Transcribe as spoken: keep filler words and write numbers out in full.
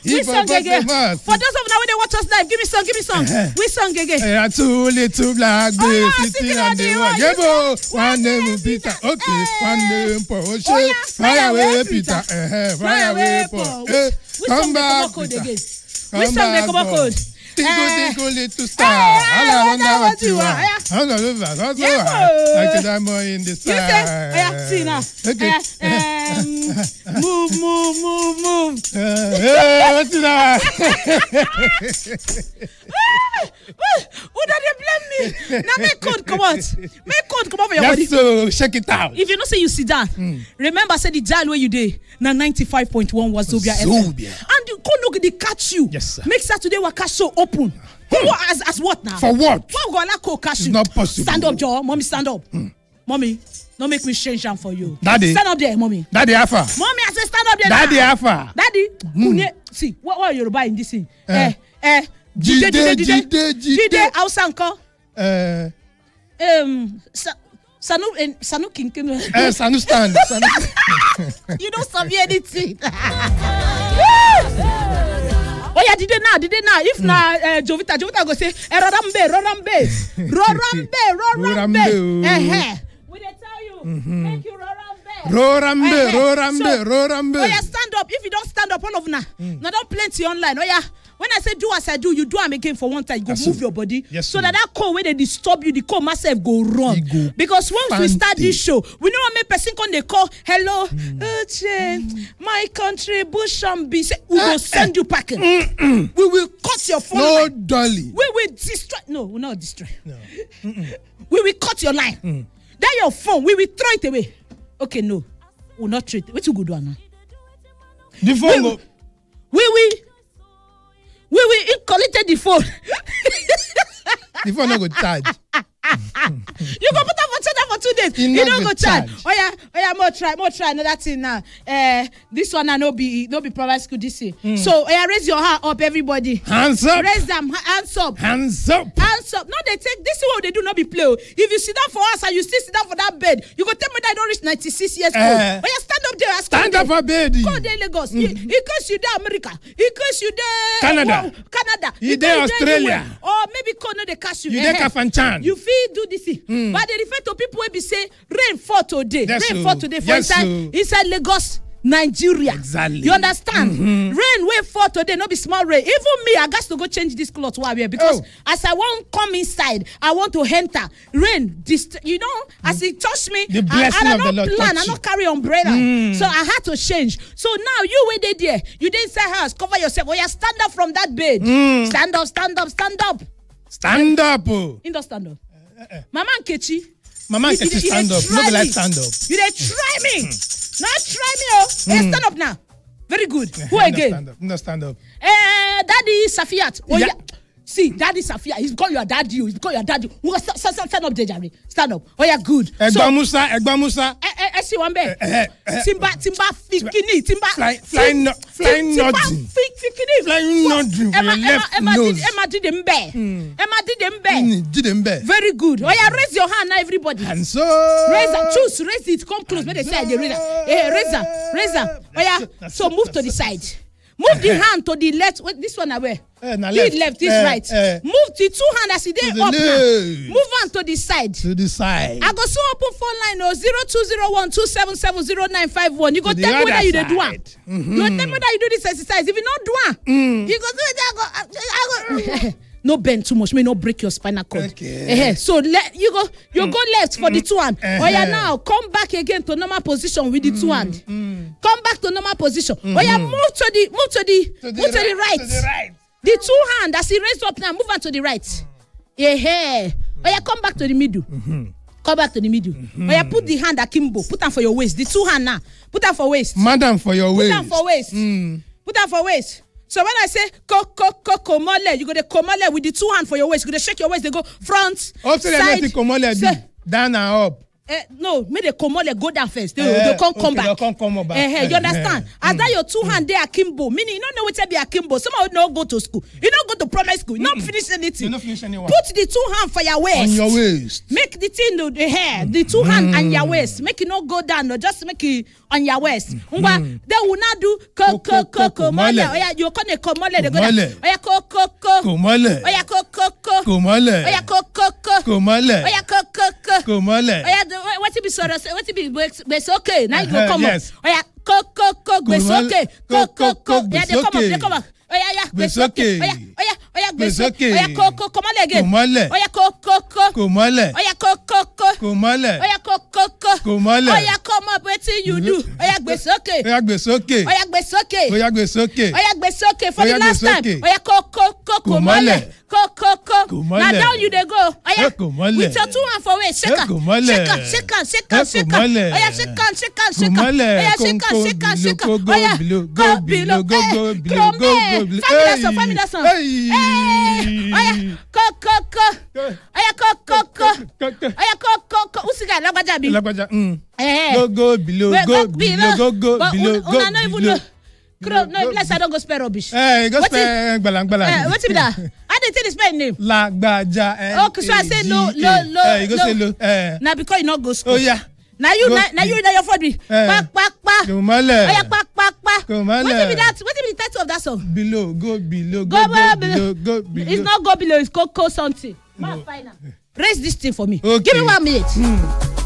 We song again. For those of now when they watch us live, give me song, give me song. Uh-huh. We song again. Uh, two little black boys oh, yeah, sitting on the wall. Yebo, one name Peter. Okay, one name Porsche. Oh, yeah. Fire away, Peter. Uh-huh. Fire away, Paul. Uh, come back, Peter. We song the cover code. Tinkle, tinkle, little star. I wonder what you are. I don't know what you are. Like a diamond in the sky. You say, yeah, see now. Okay. Um, move, move, move, move. Hey, what's that? Who did they blame me? Now make code come out. Make code come out for your body. Yes, so check it out. If you don't say you sit down, mm. remember say the dial where you did. Now ninety-five point one was Zobia F M. And you go look they catch you. Yes, sir. Make Saturday was catch so open. Hmm. As, as what now? For what? What go like co catch you? It's not possible. Stand up, Joe. Mommy, stand up. Hmm. Mommy, don't make me change them for you. Daddy. Stand up there, mommy. Daddy Alpha. Mommy, I say stand up there. Daddy Alpha. Daddy. Mm. See, what, what are you buying this thing? Eh, eh. Jide, Jide, Jide, Jide, Ausanko. Eh. Um, Sanu, Sanu Kinkin. Eh, Sanu stand. You don't serve anything. Oh yeah, did they now? Did they now? If mm. now, uh, Jovita, Jovita go say, eh, Rorambe, Rorambe, Rorambe, Rorambe. Eh, eh. Will they tell you? Mm-hmm. Make you Rorambe. Rorambe, eh, Rorambe, so, Rorambe. Oh yeah, stand up. If you don't stand up, all of now, mm. now don't plenty online. Oh yeah. When I say do as I do, you do them again for one time. You go yes, move your body. Yes, so that that call where they disturb you, the call myself go wrong. Go because once fancy. We start this show, we know how many person can they call, hello, mm. Uche, mm. my country, Bush and B. We will uh, send uh, you packing. Mm-mm. We will cut your phone. No, line. dolly. We will destroy. No, we will not destroy. No. We will cut your line. Mm. Then your phone, we will throw it away. Okay, no. We will not throw it. What you go do now? The phone go. We will. We will incollected the phone. The phone no go charge. You go put up for charge for two days. You don't go charge. charge. Oh yeah, oh yeah, more try, more try another thing now. Uh, this one I no be no be private school this year. Mm. So oh yeah, raise your hand up, everybody. Hands up. Raise them, hands up. Hands up. Hands up. No, they take this is what they do not be play. If you sit down for us and you still sit down for that bed, you go tell me that I don't reach ninety-six years old. Uh, oh yeah, stand up there. Stand up for bed. Go there, Lagos. Mm. In case you there America, in case you there Canada, well, Canada, you there Australia, or maybe Kono they catch you. You there Kafanchan. You feel do this thing. Mm. But they refer to people who be say rain fall today. Yes, rain fall today for yes, inside, inside Lagos, Nigeria. Exactly. You understand? Mm-hmm. Rain will fall today, not be small rain. Even me, I got to go change this cloth while we're because oh. as I want come inside, I want to enter. Rain, dist- you know, as it touched me, the blessing I, I of the Lord plan, I not carry umbrella. Mm. So I had to change. So now you wait there, you didn't say house, cover yourself. Oh yeah, stand up from that bed. Mm. Stand up, stand up, stand up. Stand up. In the stand up. Uh, uh, Mama Nkechi. Mama Nkechi stand up. No be like stand up. You dey try me. Not try me, oh. Mm. Hey, stand up now. Very good. Who again? Stand up. No stand up. Eh, Daddy Safiat. Oh yeah. yeah. See, Daddy Safiat. He's called your daddy. He's called your daddy. Stand, stand, stand up there, Jerry. Stand up. Oh yeah, good. Egba so, Musa. Egba Musa. Eh, eh, eh, see one bear. Timba, Timba, Fikini, Timba. Flying, flying, no, flying nothing. Fikini. Flying nothing. Emma, Emma, Emma nose. did, Emma did them bear. Mm. Emma did them bear. Mm, did them bear. Very good. Oh yeah, raise your hand now, everybody. And so. Raise it. Choose. Raise it. Come close. When they say the razor. Eh, razor, razor. Oh yeah. So move to the side. Move the hand to the left. Wait, this one away. Uh, this left, left this uh, right. Uh, Move the two hand as it there up now. Move on to the side. To the side. I go so open phone line oh zero two zero one two seven seven zero nine five one. You go tell me whether you do one. Mm-hmm. You go tell me whether you do this exercise. If you not do one, mm. you go do it. I go. I go. No bend too much, may not break your spinal cord. Okay. Uh-huh. So let you go, you mm. go left for mm. the two hand. Uh-huh. Oh yeah, now come back again to normal position with the mm. two hand. Mm. Come back to normal position. Mm-hmm. Oh yeah, move to the move to the to the move to right, the right. To the right. The two hand as he raised up now, move on to the right. Mm. Yeah. Oh yeah, come back to the middle. Mm-hmm. Come back to the middle. Mm-hmm. Oh yeah, put the hand akimbo. Put them for your waist. The two hand now. Put them for waist. Madam for your waist. Put them for waist. Mm. Put them for waist. So when I say ko ko ko komole, you go the komole with the two hand for your waist. You go to shake your waist. They go front, Up to side. the komole be down and up. Uh, no, make the comot go down first. They, uh, they can't okay, come back. They can't come back. Uh, uh, you understand? Uh, As mm. that your two hand there akimbo, meaning you don't know what to be akimbo. Some of you don't go to school. You don't go to primary school. You don't finish anything. You don't finish anyone. Put the two hand for your waist. On your waist. Make the thing the, the hair, the two mm. hand on your waist. Make it not go down. No, just make it on your waist. Mm. They will not do ko ko ko ko mole. Oya, you can't ko mole. They go down. Oya ko ko ko. Ko mole. Oya ko ko ko. Ko mole. Oya ko ko ko. Ko mole. Oya ko ko ko. Ko mole. Oya, what to be sorry? What to be it's okay. Now you go come on. Oya ko ko ko. It's okay. Ko ko ko. Yeah, they come up. They come up. Oya, yeah, it's okay. Oya, oya, oya, it's okay. Oya, ko ko, come on again. Oya, ko ko ko. Kumale. Oya, ko ko ko. Kumale. Oya, ko ko ko. Kumale. Oya, come up, wetin you do? Oya, it's okay. Oya, it's okay. Oya, it's okay. Oya, it's okay. Oya, it's okay. For the last time. Oya, ko ko ko. Kumale. Ko ko ko. Now down you dey go. Oya, with your two hand for waist. Shake am. Shake am. Shake am. Shake am. Shake am. Oya, shake am. Shake am. Shake am. Oya, shake am. Shake am. Shake am. Oya, go below. Go below. Go below. Family song, family song. Hey, oya, ko ko ko, oya ko ko ko, oya ko ko ko. Usiga lagbaja bi. Lagbaja. Go go below. Go below. Go go below. Go una no even know. Crow, no, bless I don't go spell rubbish. Hey, go spell gbalang gbalang. Eh, what be that? I didn't tell the spell name. Lagbaja. Okay, so I say no, no, no. Eh, you go say no. Eh. Now because you not go school. Oh yeah. Now you, now you, now your fault be. Pak pak pak. Kumale. Oya pak pak pak. Kumale. What be that? What be the title of that song? Below, go below, go, go, go below, go below. It's not go below. It's go go something. No. Man, fine. Raise this thing for me. Okay. Give me one minute. Mm.